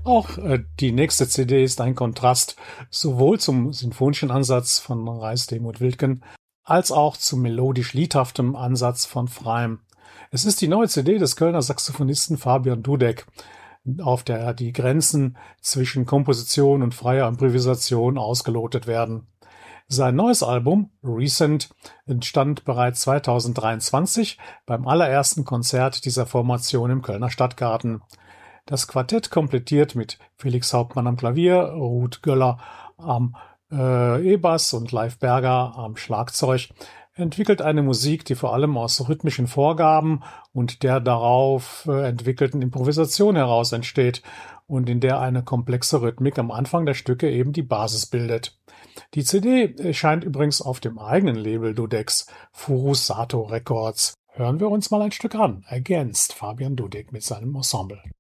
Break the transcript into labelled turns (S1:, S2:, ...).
S1: Auch die nächste CD ist ein Kontrast sowohl zum sinfonischen Ansatz von Reiß-Demuth Wildken als auch zu melodisch-liedhaftem Ansatz von Freim. Es ist die neue CD des Kölner Saxophonisten Fabian Dudek, auf der die Grenzen zwischen Komposition und freier Improvisation ausgelotet werden. Sein neues Album Recent entstand bereits 2023 beim allerersten Konzert dieser Formation im Kölner Stadtgarten. Das Quartett komplettiert mit Felix Hauptmann am Klavier, Ruth Göller am E-Bass und Leif Berger am Schlagzeug entwickelt eine Musik, die vor allem aus rhythmischen Vorgaben und der darauf entwickelten Improvisation heraus entsteht und in der eine komplexe Rhythmik am Anfang der Stücke eben die Basis bildet. Die CD erscheint übrigens auf dem eigenen Label Dudeks, Furusato Records. Hören wir uns mal ein Stück an. Against, Fabian Dudek mit seinem Ensemble.